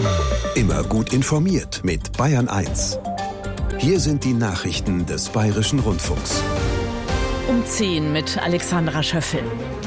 Immer gut informiert mit Bayern 1. Hier sind die Nachrichten des Bayerischen Rundfunks. Um 10 mit Alexandra Schöffel.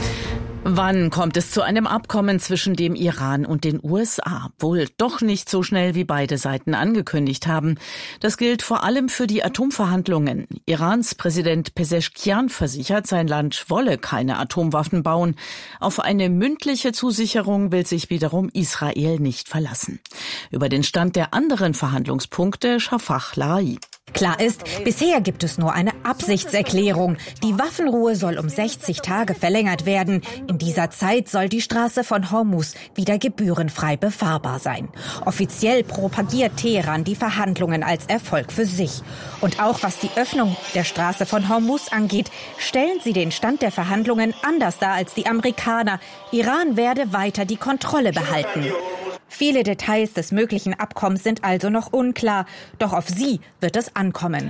Wann kommt es zu einem Abkommen zwischen dem Iran und den USA? Wohl doch nicht so schnell, wie beide Seiten angekündigt haben. Das gilt vor allem für die Atomverhandlungen. Irans Präsident Pezeshkian versichert, sein Land wolle keine Atomwaffen bauen. Auf eine mündliche Zusicherung will sich wiederum Israel nicht verlassen. Über den Stand der anderen Verhandlungspunkte Shafak Larai. Klar ist, bisher gibt es nur eine Absichtserklärung. Die Waffenruhe soll um 60 Tage verlängert werden. In dieser Zeit soll die Straße von Hormuz wieder gebührenfrei befahrbar sein. Offiziell propagiert Teheran die Verhandlungen als Erfolg für sich. Und auch was die Öffnung der Straße von Hormuz angeht, stellen sie den Stand der Verhandlungen anders dar als die Amerikaner. Iran werde weiter die Kontrolle behalten. Viele Details des möglichen Abkommens sind also noch unklar, doch auf sie wird es ankommen.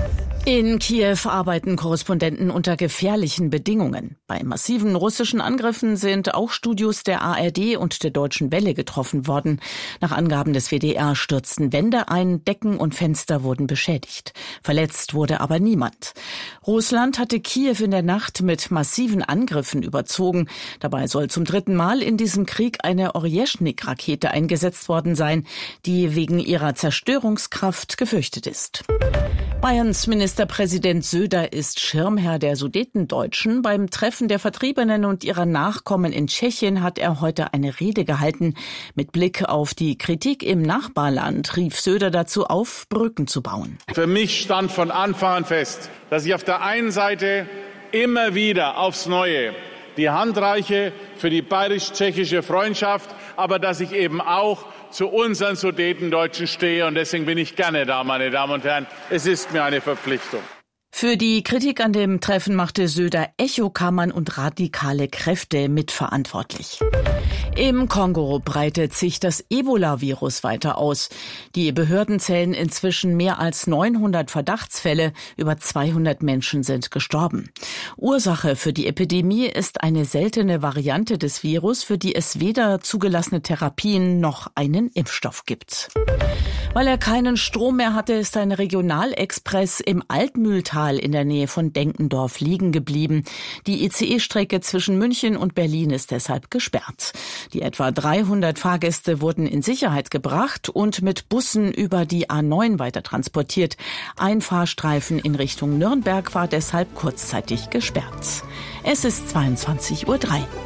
In Kiew arbeiten Korrespondenten unter gefährlichen Bedingungen. Bei massiven russischen Angriffen sind auch Studios der ARD und der Deutschen Welle getroffen worden. Nach Angaben des WDR stürzten Wände ein, Decken und Fenster wurden beschädigt. Verletzt wurde aber niemand. Russland hatte Kiew in der Nacht mit massiven Angriffen überzogen. Dabei soll zum 3. Mal in diesem Krieg eine Orjeschnik-Rakete eingesetzt worden sein, die wegen ihrer Zerstörungskraft gefürchtet ist. Bayerns Ministerpräsident Söder ist Schirmherr der Sudetendeutschen. Beim Treffen der Vertriebenen und ihrer Nachkommen in Tschechien hat er heute eine Rede gehalten. Mit Blick auf die Kritik im Nachbarland rief Söder dazu auf, Brücken zu bauen. Für mich stand von Anfang an fest, dass ich auf der einen Seite immer wieder aufs Neue die Hand reiche für die bayerisch-tschechische Freundschaft, aber dass ich eben auch zu unseren Sudetendeutschen stehe. Und deswegen bin ich gerne da, meine Damen und Herren. Es ist mir eine Verpflichtung. Für die Kritik an dem Treffen machte Söder Echokammern und radikale Kräfte mitverantwortlich. Im Kongo breitet sich das Ebola-Virus weiter aus. Die Behörden zählen inzwischen mehr als 900 Verdachtsfälle. Über 200 Menschen sind gestorben. Ursache für die Epidemie ist eine seltene Variante des Virus, für die es weder zugelassene Therapien noch einen Impfstoff gibt. Weil er keinen Strom mehr hatte, ist ein Regionalexpress im Altmühltal in der Nähe von Denkendorf liegen geblieben. Die ICE-Strecke zwischen München und Berlin ist deshalb gesperrt. Die etwa 300 Fahrgäste wurden in Sicherheit gebracht und mit Bussen über die A9 weiter transportiert. Ein Fahrstreifen in Richtung Nürnberg war deshalb kurzzeitig gesperrt. Es ist 22:03 Uhr.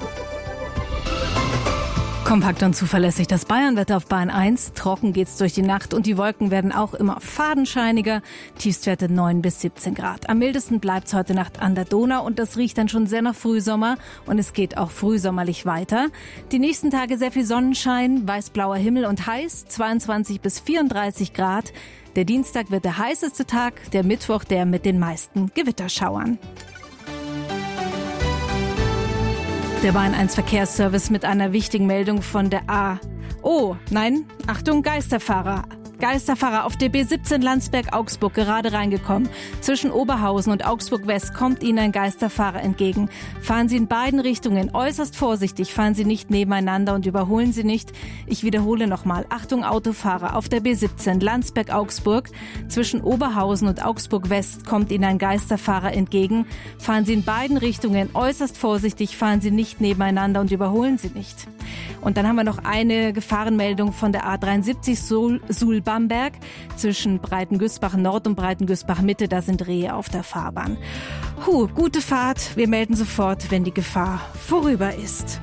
Kompakt und zuverlässig das Bayernwetter auf Bayern 1. Trocken geht's durch die Nacht und die Wolken werden auch immer fadenscheiniger. Tiefstwerte 9 bis 17 Grad. Am mildesten bleibt's heute Nacht an der Donau und das riecht dann schon sehr nach Frühsommer und es geht auch frühsommerlich weiter. Die nächsten Tage sehr viel Sonnenschein, weißblauer Himmel und heiß, 22 bis 34 Grad. Der Dienstag wird der heißeste Tag, der Mittwoch der mit den meisten Gewitterschauern. Der Bayern 1 Verkehrsservice mit einer wichtigen Meldung von der Achtung, Geisterfahrer. Geisterfahrer auf DB 17 Landsberg-Augsburg gerade reingekommen. Zwischen Oberhausen und Augsburg-West kommt Ihnen ein Geisterfahrer entgegen. Fahren Sie in beiden Richtungen äußerst vorsichtig, fahren Sie nicht nebeneinander und überholen Sie nicht. Ich wiederhole nochmal. Achtung Autofahrer auf der B17 Landsberg-Augsburg. Zwischen Oberhausen und Augsburg-West kommt Ihnen ein Geisterfahrer entgegen. Fahren Sie in beiden Richtungen äußerst vorsichtig, fahren Sie nicht nebeneinander und überholen Sie nicht. Und dann haben wir noch eine Gefahrenmeldung von der A73 Suhl-Bamberg zwischen Breitengüßbach Nord und Breitengüßbach Mitte. Da sind Rehe auf der Fahrbahn. Gute Fahrt. Wir melden sofort, wenn die Gefahr vorüber ist.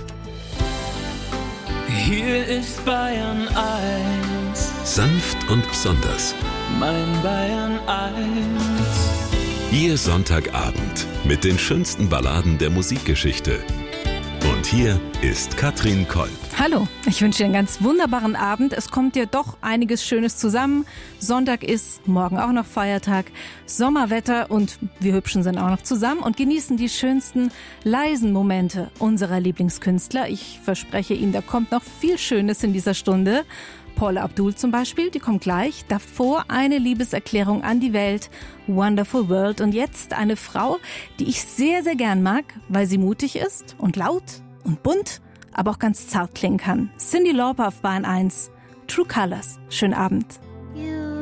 Hier ist Bayern 1. Sanft und besonders. Mein Bayern 1. Ihr Sonntagabend mit den schönsten Balladen der Musikgeschichte. Und hier ist Katrin Kolb. Hallo, ich wünsche dir einen ganz wunderbaren Abend. Es kommt dir doch einiges Schönes zusammen. Sonntag ist, morgen auch noch Feiertag, Sommerwetter und wir Hübschen sind auch noch zusammen und genießen die schönsten leisen Momente unserer Lieblingskünstler. Ich verspreche Ihnen, da kommt noch viel Schönes in dieser Stunde. Paula Abdul zum Beispiel, die kommt gleich. Davor eine Liebeserklärung an die Welt, Wonderful World. Und jetzt eine Frau, die ich sehr, sehr gern mag, weil sie mutig ist und laut und bunt, aber auch ganz zart klingen kann. Cyndi Lauper auf Bayern 1, True Colors. Schönen Abend.